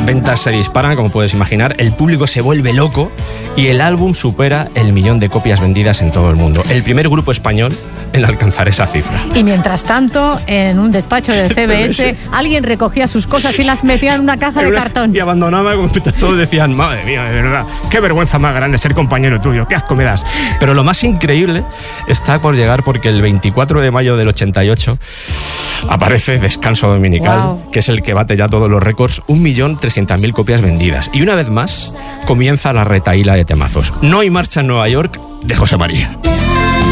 ventas se disparan, como puedes imaginar, el público se vuelve loco y el álbum supera el 1.000.000 de copias vendidas en todo el mundo. El primer grupo español en alcanzar esa cifra. Y mientras tanto, en un despacho del CBS, alguien recogía sus cosas y las metía en una caja de cartón. Y abandonaba, como todos decían, madre mía, de verdad, qué vergüenza más grande ser compañero tuyo, qué asco me das. Pero lo más increíble está por llegar, porque el 24 de mayo del 88 aparece Descanso Dominical, que es el que bate ya todos los récords, 1.300.000 copias vendidas. Y una vez más comienza la retahíla de temazos. No hay marcha en Nueva York de José María.